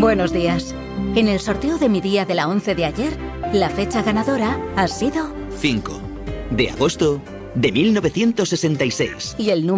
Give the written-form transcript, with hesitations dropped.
Buenos días. En el sorteo de mi día de la 11 de ayer, la fecha ganadora ha sido 5 de agosto de 1966. y el número